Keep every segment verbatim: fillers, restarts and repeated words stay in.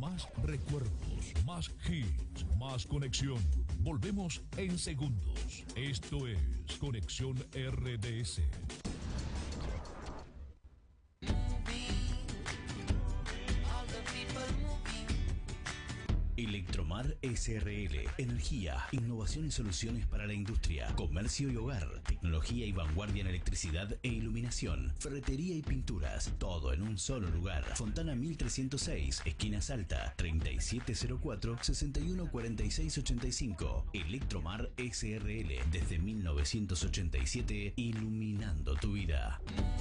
Más recuerdos, más hits, más conexión. Volvemos en segundos. Esto es Conexión R D S. Electromar S R L. Energía, innovación y soluciones para la industria, comercio y hogar, tecnología y vanguardia en electricidad e iluminación, ferretería y pinturas, todo en un solo lugar. Fontana mil trescientos seis, esquina Salta, treinta y siete cero cuatro, sesenta y uno cuarenta y seis ochenta y cinco. Electromar S R L, desde mil novecientos ochenta y siete, iluminando tu vida.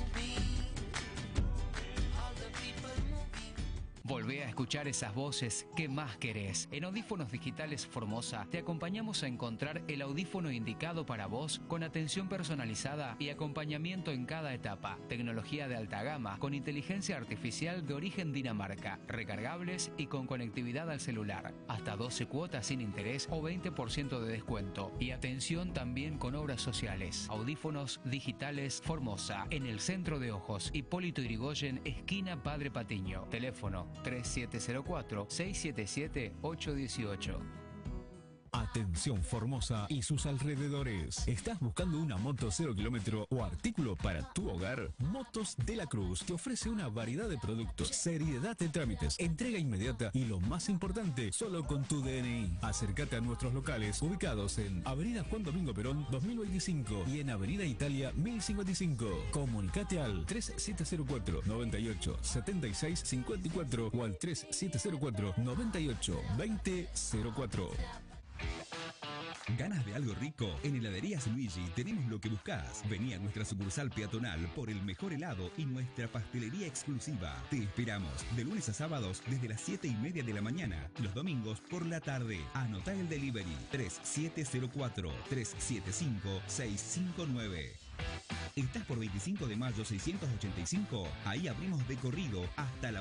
Volvé a escuchar esas voces que más querés. En Audífonos Digitales Formosa te acompañamos a encontrar el audífono indicado para vos, con atención personalizada y acompañamiento en cada etapa. Tecnología de alta gama con inteligencia artificial de origen Dinamarca, recargables y con conectividad al celular. Hasta doce cuotas sin interés o veinte por ciento de descuento. Y atención también con obras sociales. Audífonos Digitales Formosa, en el centro de Ojos, Hipólito Yrigoyen, esquina Padre Patiño. Teléfono tres siete cero cuatro, seis siete siete, ocho uno ocho. Atención Formosa y sus alrededores. ¿Estás buscando una moto cero kilómetro o artículo para tu hogar? Motos de la Cruz te ofrece una variedad de productos, seriedad de trámites, entrega inmediata y lo más importante, solo con tu D N I. Acércate a nuestros locales ubicados en Avenida Juan Domingo Perón dos mil veinticinco y en Avenida Italia mil cincuenta y cinco. Comunicate al tres siete cero cuatro, noventa y ocho, setenta y seis cincuenta y cuatro o al tres siete cero cuatro, noventa y ocho, veinte cero cuatro. ¿Ganas de algo rico? En Heladerías Luigi tenemos lo que buscas. Vení a nuestra sucursal peatonal por el mejor helado y nuestra pastelería exclusiva. Te esperamos de lunes a sábados desde las siete y media de la mañana, los domingos por la tarde. Anotá el delivery tres siete cero cuatro, tres siete cinco, seis cinco nueve. ¿Estás por veinticinco de mayo seiscientos ochenta y cinco? Ahí abrimos de corrido hasta la